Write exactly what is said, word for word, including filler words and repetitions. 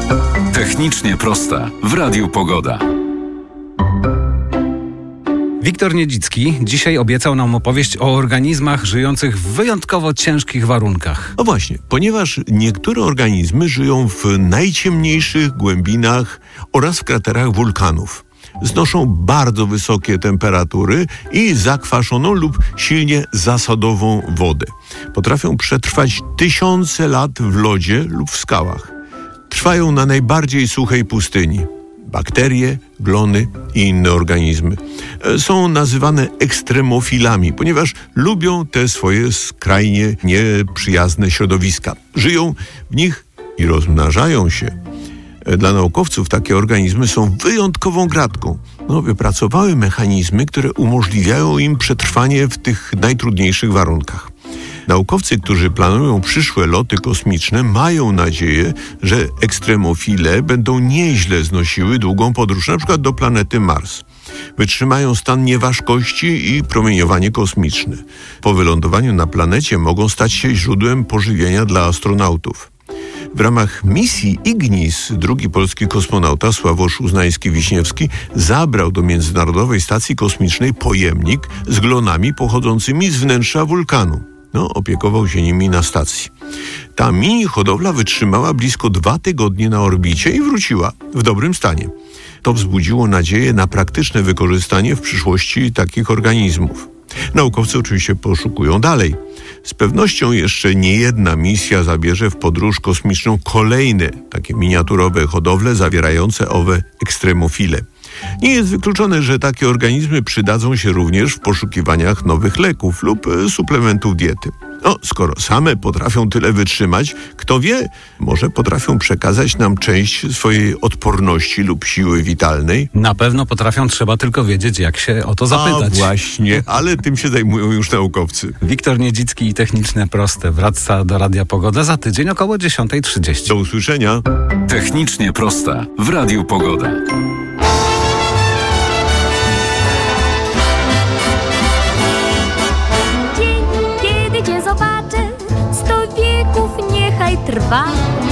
Technicznie prosta w Radiu Pogoda. Wiktor Niedzicki dzisiaj obiecał nam opowieść o organizmach żyjących w wyjątkowo ciężkich warunkach. No właśnie, ponieważ niektóre organizmy żyją w najciemniejszych głębinach oraz w kraterach wulkanów. Znoszą bardzo wysokie temperatury i zakwaszoną lub silnie zasadową wodę. Potrafią przetrwać tysiące lat w lodzie lub w skałach. Trwają na najbardziej suchej pustyni. Bakterie, glony i inne organizmy. Są nazywane ekstremofilami, ponieważ lubią te swoje skrajnie nieprzyjazne środowiska. Żyją w nich i rozmnażają się. Dla naukowców takie organizmy są wyjątkową gratką. No, wypracowały mechanizmy, które umożliwiają im przetrwanie w tych najtrudniejszych warunkach. Naukowcy, którzy planują przyszłe loty kosmiczne, mają nadzieję, że ekstremofile będą nieźle znosiły długą podróż, na przykład do planety Mars. Wytrzymają stan nieważkości i promieniowanie kosmiczne. Po wylądowaniu na planecie mogą stać się źródłem pożywienia dla astronautów. W ramach misji Ignis drugi polski kosmonauta Sławosz Uznański-Wiśniewski zabrał do Międzynarodowej Stacji Kosmicznej pojemnik z glonami pochodzącymi z wnętrza wulkanu. No, opiekował się nimi na stacji. Ta mini hodowla wytrzymała blisko dwa tygodnie na orbicie i wróciła w dobrym stanie. To wzbudziło nadzieję na praktyczne wykorzystanie w przyszłości takich organizmów. Naukowcy oczywiście poszukują dalej. Z pewnością jeszcze nie jedna misja zabierze w podróż kosmiczną kolejne takie miniaturowe hodowle zawierające owe ekstremofile. Nie jest wykluczone, że takie organizmy przydadzą się również w poszukiwaniach nowych leków lub suplementów diety. No, skoro same potrafią tyle wytrzymać, kto wie, może potrafią przekazać nam część swojej odporności lub siły witalnej. Na pewno potrafią, trzeba tylko wiedzieć, jak się o to zapytać. A właśnie, ale tym się zajmują już naukowcy. Wiktor Niedzicki i Techniczne Proste wraca do Radia Pogoda za tydzień około dziesiąta trzydzieści. Do usłyszenia. Technicznie prosta w Radiu Pogoda. Dzień, kiedy cię zobaczę, sto wieków niechaj trwa.